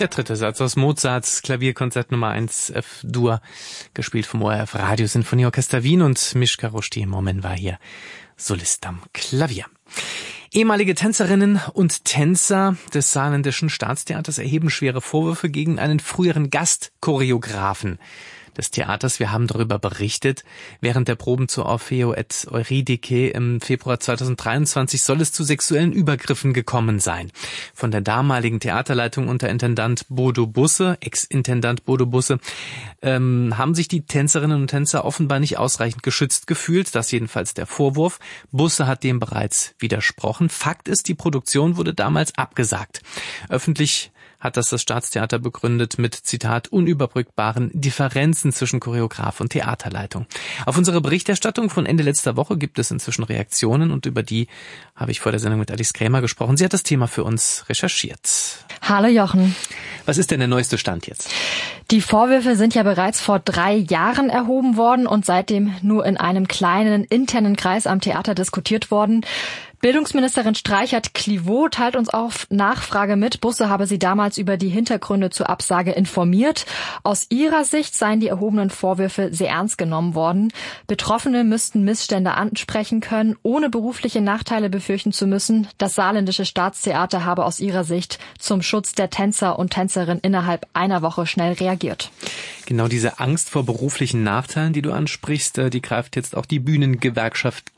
Der dritte Satz aus Mozarts Klavierkonzert Nummer 1 F-Dur, gespielt vom ORF Radiosinfonieorchester Wien, und Mischka Rushdi Moomen war hier Solist am Klavier. Ehemalige Tänzerinnen und Tänzer des Saarländischen Staatstheaters erheben schwere Vorwürfe gegen einen früheren Gastchoreografen des Theaters. Wir haben darüber berichtet. Während der Proben zu Orfeo et Eurydike im Februar 2023 soll es zu sexuellen Übergriffen gekommen sein. Von der damaligen Theaterleitung unter Intendant Bodo Busse, Ex-Intendant Bodo Busse, haben sich die Tänzerinnen und Tänzer offenbar nicht ausreichend geschützt gefühlt. Das jedenfalls der Vorwurf. Busse hat dem bereits widersprochen. Fakt ist, die Produktion wurde damals abgesagt. Öffentlich hat das Staatstheater begründet mit, Zitat, unüberbrückbaren Differenzen zwischen Choreograf und Theaterleitung. Auf unsere Berichterstattung von Ende letzter Woche gibt es inzwischen Reaktionen, und über die habe ich vor der Sendung mit Alice Krämer gesprochen. Sie hat das Thema für uns recherchiert. Hallo Jochen. Was ist denn der neueste Stand jetzt? Die Vorwürfe sind ja bereits vor 3 Jahren erhoben worden und seitdem nur in einem kleinen internen Kreis am Theater diskutiert worden. Bildungsministerin Streichert-Clivaux teilt uns auf Nachfrage mit, Busse habe sie damals über die Hintergründe zur Absage informiert. Aus ihrer Sicht seien die erhobenen Vorwürfe sehr ernst genommen worden. Betroffene müssten Missstände ansprechen können, ohne berufliche Nachteile befürchten zu müssen. Das Saarländische Staatstheater habe aus ihrer Sicht zum Schutz der Tänzer und Tänzerinnen innerhalb einer Woche schnell reagiert. Genau diese Angst vor beruflichen Nachteilen, die du ansprichst, die greift jetzt auch die Bühnengewerkschaft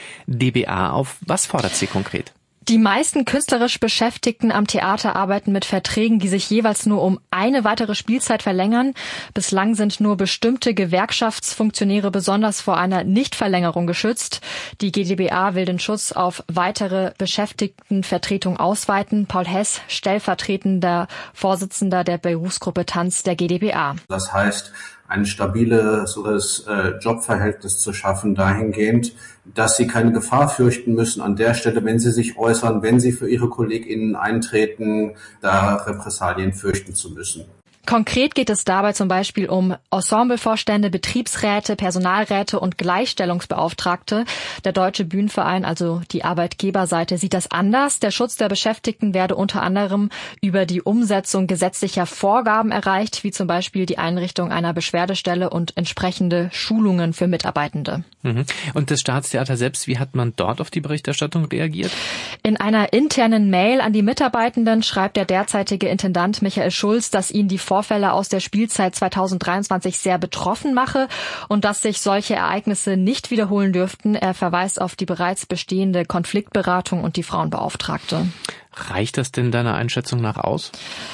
GdBA auf. Was fordert sie konkret? Die meisten künstlerisch Beschäftigten am Theater arbeiten mit Verträgen, die sich jeweils nur um eine weitere Spielzeit verlängern. Bislang sind nur bestimmte Gewerkschaftsfunktionäre besonders vor einer Nichtverlängerung geschützt. Die GdBA will den Schutz auf weitere Beschäftigtenvertretung ausweiten. Paul Hess, stellvertretender Vorsitzender der Berufsgruppe Tanz der GdBA. Das heißt, ein stabiles Jobverhältnis zu schaffen, dahingehend, dass sie keine Gefahr fürchten müssen an der Stelle, wenn sie sich äußern, wenn sie für ihre KollegInnen eintreten, da Repressalien fürchten zu müssen. Konkret geht es dabei zum Beispiel um Ensemblevorstände, Betriebsräte, Personalräte und Gleichstellungsbeauftragte. Der Deutsche Bühnenverein, also die Arbeitgeberseite, sieht das anders. Der Schutz der Beschäftigten werde unter anderem über die Umsetzung gesetzlicher Vorgaben erreicht, wie zum Beispiel die Einrichtung einer Beschwerdestelle und entsprechende Schulungen für Mitarbeitende. Und das Staatstheater selbst, wie hat man dort auf die Berichterstattung reagiert? In einer internen Mail an die Mitarbeitenden schreibt der derzeitige Intendant Michael Schulz, dass ihn die Vorfälle aus der Spielzeit 2023 sehr betroffen mache und dass sich solche Ereignisse nicht wiederholen dürften. Er verweist auf die bereits bestehende Konfliktberatung und die Frauenbeauftragte. Reicht das denn deiner Einschätzung nach aus?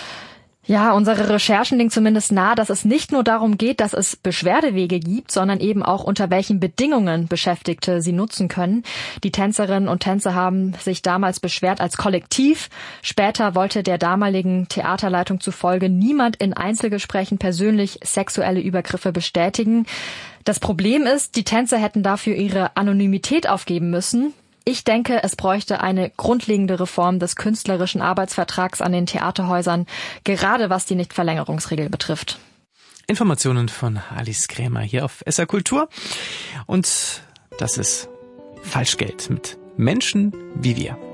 Ja, unsere Recherchen legen zumindest nahe, dass es nicht nur darum geht, dass es Beschwerdewege gibt, sondern eben auch unter welchen Bedingungen Beschäftigte sie nutzen können. Die Tänzerinnen und Tänzer haben sich damals beschwert als Kollektiv. Später wollte der damaligen Theaterleitung zufolge niemand in Einzelgesprächen persönlich sexuelle Übergriffe bestätigen. Das Problem ist, die Tänzer hätten dafür ihre Anonymität aufgeben müssen. Ich denke, es bräuchte eine grundlegende Reform des künstlerischen Arbeitsvertrags an den Theaterhäusern, gerade was die Nichtverlängerungsregel betrifft. Informationen von Alice Krämer hier auf SR Kultur. Und das ist Falschgeld mit Menschen wie wir.